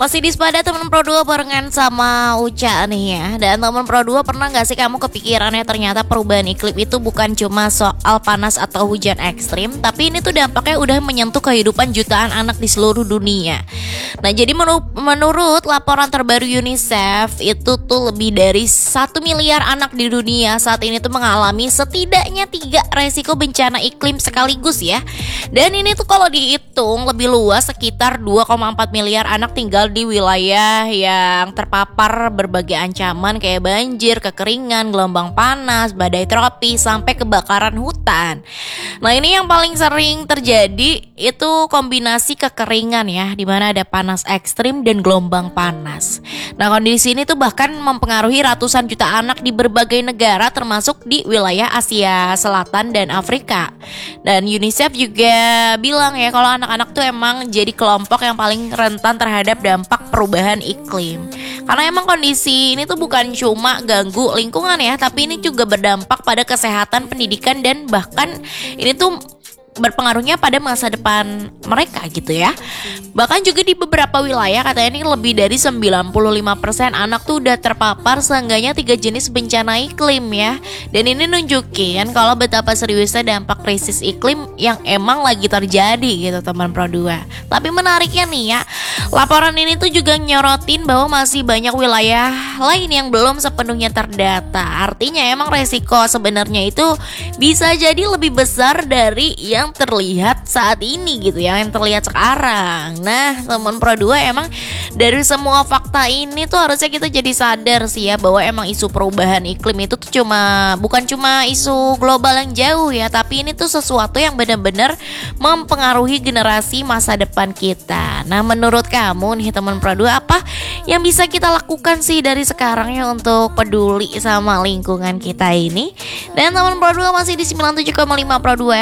Masih di Spada teman Pro 2 barengan sama Uca nih ya. Dan teman Pro 2, pernah gak sih kamu kepikirannya ternyata perubahan iklim itu bukan cuma soal panas atau hujan ekstrim, tapi ini tuh dampaknya udah menyentuh kehidupan jutaan anak di seluruh dunia. Nah, jadi menurut laporan terbaru UNICEF, itu tuh lebih dari 1 miliar anak di dunia saat ini tuh mengalami setidaknya 3 resiko bencana iklim sekaligus ya. Dan ini tuh kalau dihitung lebih luas, sekitar 2,4 miliar anak tinggal di wilayah yang terpapar berbagai ancaman kayak banjir, kekeringan, gelombang panas, badai tropis, sampai kebakaran hutan. Nah, ini yang paling sering terjadi itu kombinasi kekeringan ya, dimana ada panas ekstrim dan gelombang panas. Nah, kondisi ini tuh bahkan mempengaruhi ratusan juta anak di berbagai negara, termasuk di wilayah Asia Selatan dan Afrika. Dan UNICEF juga bilang ya, kalau anak-anak tuh emang jadi kelompok yang paling rentan terhadap dampak perubahan iklim. Karena emang kondisi ini tuh bukan cuma ganggu lingkungan ya, tapi ini juga berdampak pada kesehatan, pendidikan, dan bahkan ini tuh berpengaruhnya pada masa depan mereka gitu ya. Bahkan juga di beberapa wilayah katanya ini lebih dari 95% anak tuh udah terpapar seenggaknya 3 jenis bencana iklim ya. Dan ini nunjukin kalau betapa seriusnya dampak krisis iklim yang emang lagi terjadi gitu teman Pro 2. Tapi menariknya nih ya, laporan ini tuh juga nyorotin bahwa masih banyak wilayah lain yang belum sepenuhnya terdata. Artinya emang resiko sebenarnya itu bisa jadi lebih besar dari yang terlihat saat ini gitu ya, yang terlihat sekarang. Nah, teman Pro 2, emang dari semua fakta ini tuh harusnya kita jadi sadar sih ya, bahwa emang isu perubahan iklim itu tuh bukan cuma isu global yang jauh ya, tapi ini tuh sesuatu yang benar-benar mempengaruhi generasi masa depan kita. Nah, menurut kamu nih teman Pro 2, apa yang bisa kita lakukan sih dari sekarang ya untuk peduli sama lingkungan kita ini? Dan teman Pro 2 masih di 97,5 Pro 2